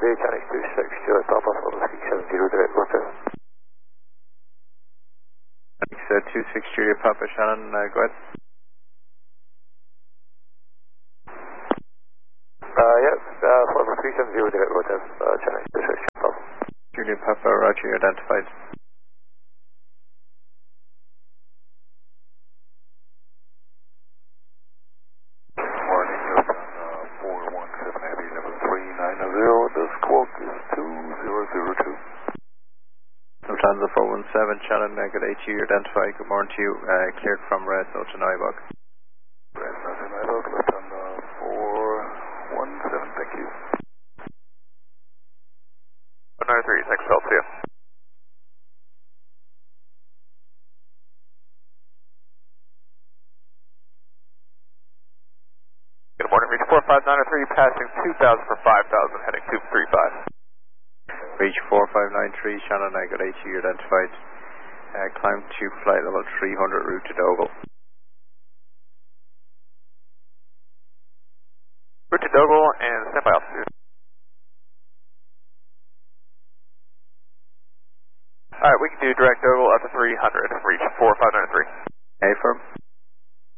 day, Chinese 26, Juliet Papa, Photo 370, direct hotel. Thanks, 26 Juliet Papa, Shannon, go ahead. Yep, Photo 370, direct hotel, Chinese 26, Papa. Juliet Papa, roger, identified. Morning, Houston, 417 Abbey, number 390. The squawk is 2002. Lufthansa 417, Shannon, good day to you, identify. Good morning to you, cleared from Red, no to Neuburg. Red, no to Neuburg, Lufthansa 417, thank you. 193, thanks, Celsius. Good morning, reach 45903, passing 2000 for 5000, heading 235. Reach 4593, Shannon, good day to you, identified. Climb to flight level 300, route to Dogle. Route to Dogle and standby altitude. Alright, we can do direct Dogle up to 300, reach 4593. A firm.